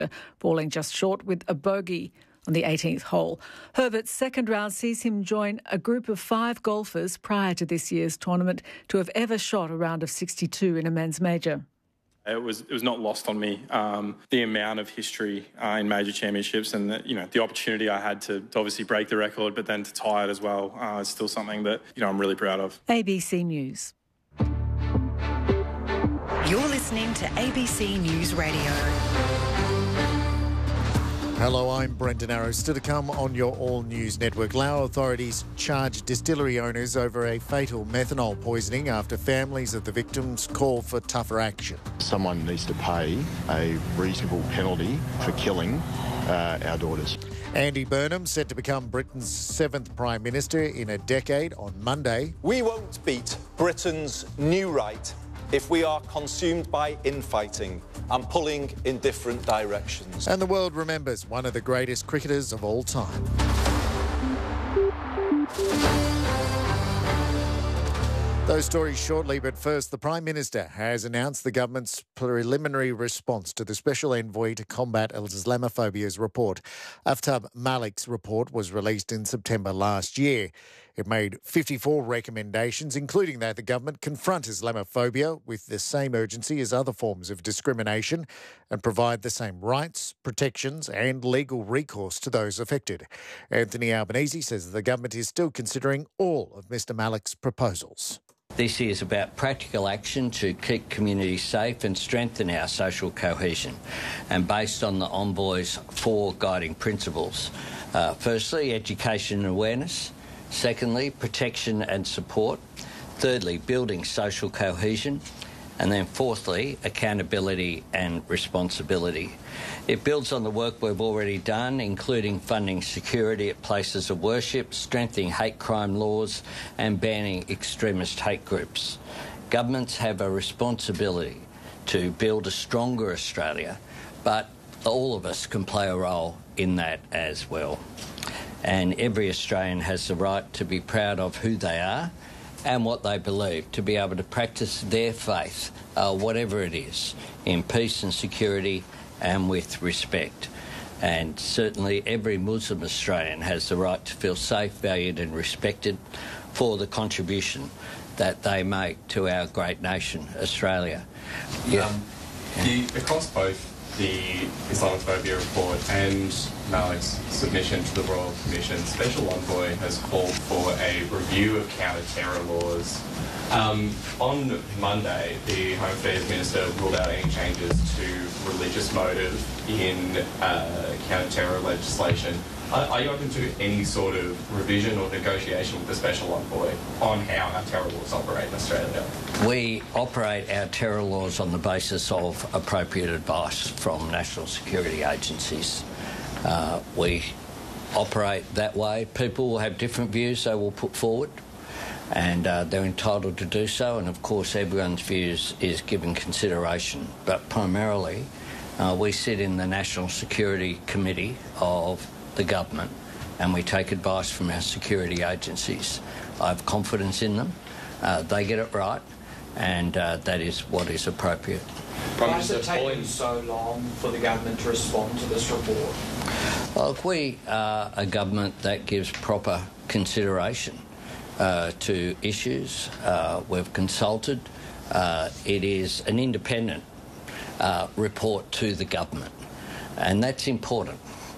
falling just short with a bogey on the 18th hole. Herbert's second round sees him join a group of 5 golfers prior to this year's tournament to have ever shot a round of 62 in a men's major. It was not lost on me, the amount of history in major championships and the opportunity I had to obviously break the record, but then to tie it as well is still something that I'm really proud of. ABC News. You're listening to ABC News Radio. Hello, I'm Brendan Arrow. Still to come on your All News Network. Lao authorities charge distillery owners over a fatal methanol poisoning after families of the victims call for tougher action. Someone needs to pay a reasonable penalty for killing our daughters. Andy Burnham set to become Britain's 7th Prime Minister in a decade on Monday. We won't beat Britain's new right if we are consumed by infighting and pulling in different directions. And the world remembers one of the greatest cricketers of all time. Those stories shortly, but first, the Prime Minister has announced the government's preliminary response to the Special Envoy to Combat Islamophobia's report. Aftab Malik's report was released in September last year. It made 54 recommendations, including that the government confront Islamophobia with the same urgency as other forms of discrimination and provide the same rights, protections and legal recourse to those affected. Anthony Albanese says the government is still considering all of Mr Malik's proposals. This is about practical action to keep communities safe and strengthen our social cohesion, and based on the Envoy's 4 guiding principles. Firstly, education and awareness. Secondly, protection and support. Thirdly, building social cohesion. And then fourthly, accountability and responsibility. It builds on the work we've already done, including funding security at places of worship, strengthening hate crime laws and banning extremist hate groups. Governments have a responsibility to build a stronger Australia, but all of us can play a role in that as well. And every Australian has the right to be proud of who they are and what they believe, to be able to practice their faith, whatever it is, in peace and security and with respect. And certainly every Muslim Australian has the right to feel safe, valued and respected for the contribution that they make to our great nation, Australia. Across both the Islamophobia report and Malik's submission to the Royal Commission, Special Envoy has called for a review of counter-terror laws. On Monday, the Home Affairs Minister ruled out any changes to religious motive in counter-terror legislation. Are you open to any sort of revision or negotiation with the Special Envoy on how our terror laws operate in Australia? We operate our terror laws on the basis of appropriate advice from national security agencies. We operate that way. People will have different views they will put forward, and they're entitled to do so, and of course everyone's views is given consideration. But primarily, we sit in the National Security Committee of the government, and we take advice from our security agencies. I have confidence in them. They get it right, and that is what is appropriate. Why is it taking so long for the government to respond to this report? Well, if we are a government that gives proper consideration to issues, we've consulted. It is an independent report to the government, and that's important.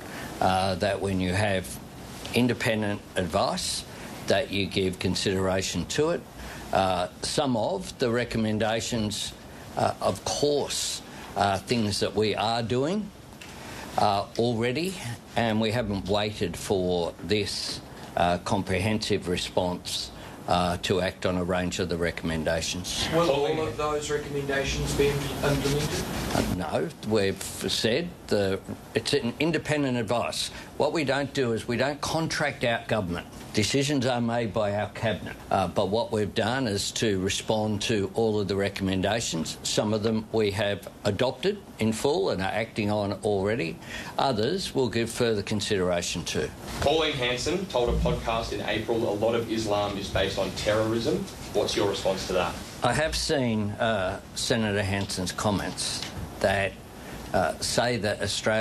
That when you have independent advice, that you give consideration to it. Some of the recommendations, of course, are things that we are doing already, and we haven't waited for this comprehensive response to act on a range of the recommendations. Will all of those recommendations be implemented? No, we've said it's an independent advice. What we don't do is we don't contract out government. Decisions are made by our cabinet, but what we've done is to respond to all of the recommendations. Some of them we have adopted in full and are acting on already. Others we'll give further consideration to. Pauline Hanson told a podcast in April a lot of Islam is based on terrorism. What's your response to that? I have seen Senator Hanson's comments that say that Australia